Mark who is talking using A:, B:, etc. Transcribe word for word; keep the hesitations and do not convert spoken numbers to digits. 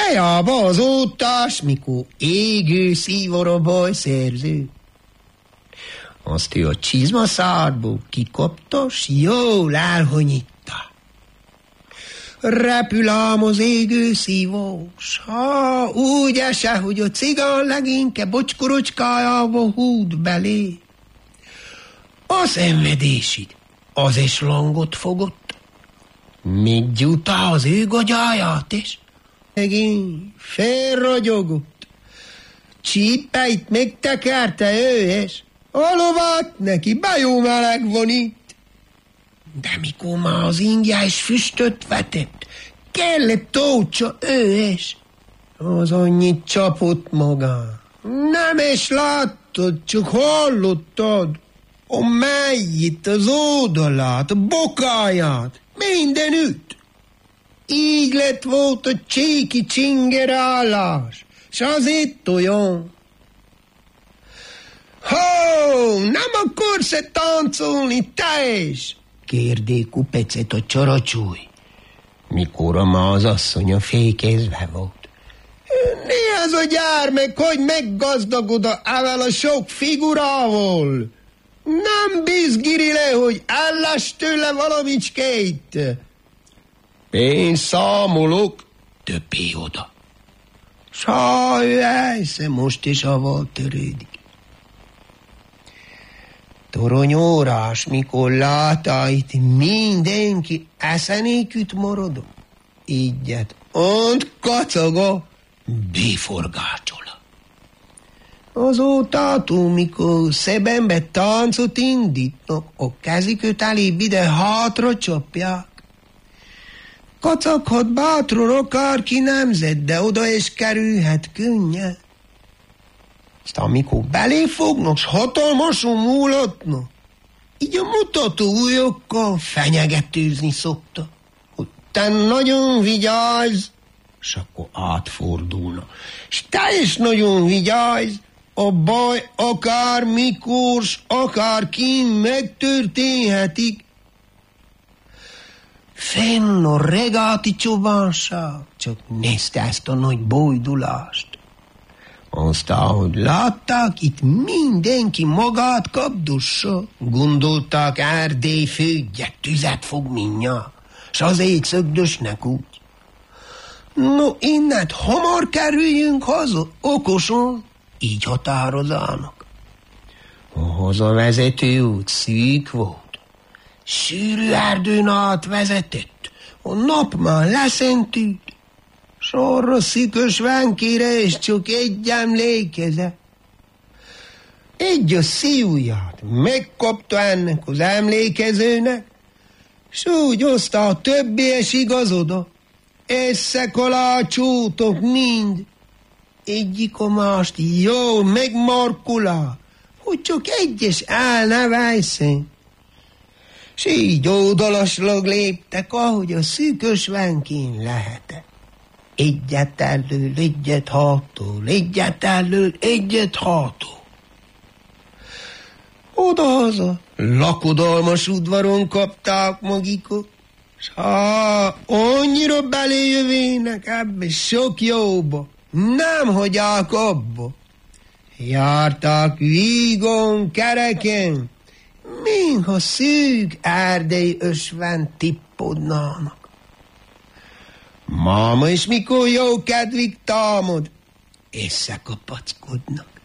A: Fejába az ótás, mikor égő szívora bajszerző. Azt ő a csizmaszárból kikapta, s jól elhonyítta. Repül ám az égő szívós, ha úgy ese, hogy a cigán legényke bocskorocskájába húd belé. A szenvedésid az is langot fogott, még gyújtá az ő gagyáját is. Megint felragyogott, csípeit megtekerte ő is, a lovát neki bejó meleg van itt. De mikor már az ingje is füstöt vetett, kellett tócsa ő is. Az annyit csapott magán. Nem is láttad, csak hallottad. A melyit, az oldalát, a bokáját, mindenütt. Így lett volt a csíki csingerállás, s azért olyan. Ho, nem akarsz-e táncolni, te is? Kérdé Kupecet a csaracsúj, mikor a az asszonya fékezve volt. Mi az a gyermek, hogy meggazdagod ezzel a sok figurával? Nem bizgiri le, hogy elless tőle valamicskét. Én számolok, többé oda. Sajjaj, most is avval törődik. Toronyórás, mikor látta itt mindenki eszenéküt maradom, ígyet, ont kacaga, biforgácsola. Azótától, mikor szebenbe táncot indítnak, a kezüket elébb ide hátra csapják. Kacaghat bátran akárki nemzet, de oda is kerülhet könnyen. Aztán amikor belé fognak, s hatalmason múlatnak, így a mutató ujjakkal fenyegetőzni szokta, hogy te nagyon vigyázz, s akkor átfordulna. S te is nagyon vigyázz, a baj akár mikor, s akár kin megtörténhetik. Fenn a regáti csobánság csak nézte ezt a nagy bojdulást. Aztán, hogy látták, itt mindenki magát kapdossa, gondolták, Erdély fődje, tüzet fog mindjárt, s azért szögdösnek úgy. No, innent hamar kerüljünk haza, okosan, így határozának. A hazavezető út szűk volt, sűrű erdőn át vezetett, a nap már leszentült, s arra szűkös vánkére is csak egy emlékezett. Egy a szívujját megkapta ennek az emlékezőnek, s úgy hozta a többies igazoda. Összekalácsótok mind, egyik a mást jól megmarkulá, hogy csak egyes el ne vejszen. S így ódalaslag léptek, ahogy a szűkös vánkén lehetett. Egyet elől, egyet hátul, egyet elől, egyet hátul. Odahaza lakodalmas udvaron kapták magikot, s ha annyira beléjövének ebbe sok jóba, nem hagyják abba. Járták vígon, kereken, mintha szűk erdei ösven tippodnának. Máma is mikor jó kedvig támad, összekapackodnak.